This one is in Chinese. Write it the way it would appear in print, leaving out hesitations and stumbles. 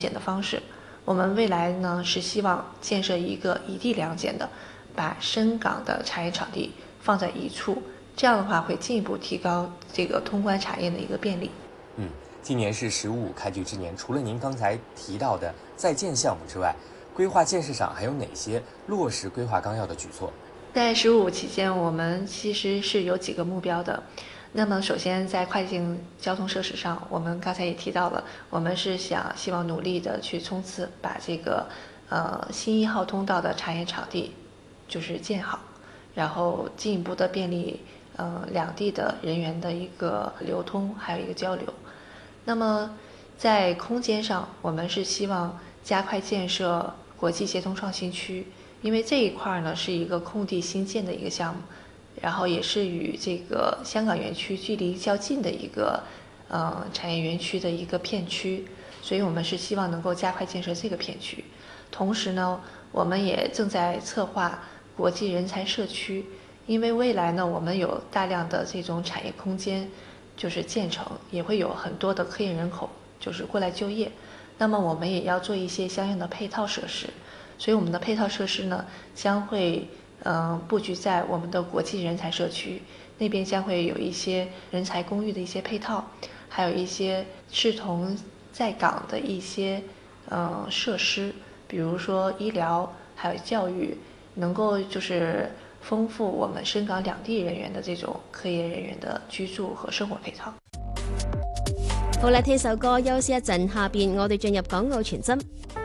检的方式。我们未来呢是希望建设一个一地两检的，把深港的茶叶场地放在一处，这样的话会进一步提高这个通关茶叶的一个便利。 今年是“15开局之年，除了您刚才提到的在建项目之外，规划建设上还有哪些落实规划纲要的举措？ 在“15”期间，我们其实是有几个目标的。那么，首先在跨境交通设施上，我们刚才也提到了，我们是希望努力的去冲刺，把这个新1号通道的茶叶场地就是建好，然后进一步的便利两地的人员的一个流通，还有一个交流。那么在空间上，我们是希望加快建设国际协同创新区，因为这一块呢是一个空地新建的一个项目，然后也是与这个香港园区距离较近的一个产业园区的一个片区，所以我们是希望能够加快建设这个片区。同时呢，我们也正在策划国际人才社区，因为未来呢，我们有大量的这种产业空间就是建成，也会有很多的科研人口就是过来就业，那么我们也要做一些相应的配套设施，所以我们的配套设施呢将会布局在我们的国际人才社区那边，将会有一些人才公寓的一些配套，还有一些视同在港的一些设施，比如说医疗还有教育，能够就是丰富我们深港两地人员的这种科研人员的居住和生活配套。 好啦，聽首歌休息一陣，下邊我哋進入港澳傳真。